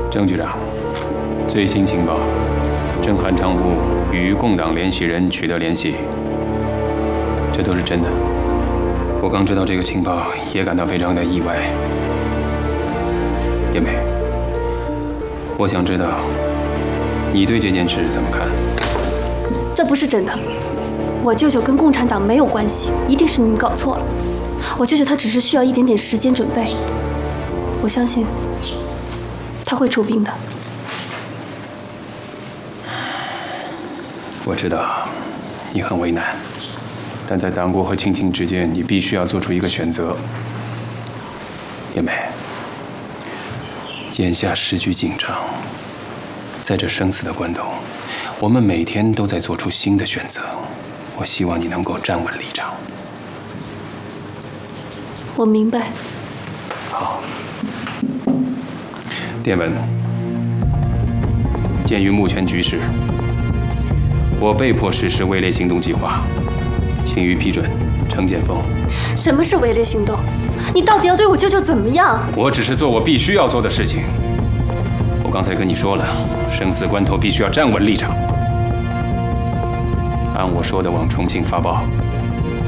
郑局长，最新情报，郑汉昌部与共党联系人取得联系，这都是真的。我刚知道这个情报，也感到非常的意外。叶梅，我想知道你对这件事怎么看？ 这不是真的，我舅舅跟共产党没有关系，一定是你们搞错了。我舅舅他只是需要一点点时间准备，我相信他会出兵的。 我知道你很为难，但在党国和亲情之间，你必须要做出一个选择。叶梅，眼下时局紧张，在这生死的关头，我们每天都在做出新的选择。我希望你能够站稳立场。 我明白。 好。电文，鉴于目前局势，我被迫实施围猎行动计划，请予批准。程剑锋。 什么是围猎行动？你到底要对我舅舅怎么样？ 我只是做我必须要做的事情。我刚才跟你说了，生死关头必须要站稳立场。按我说的往重庆发报，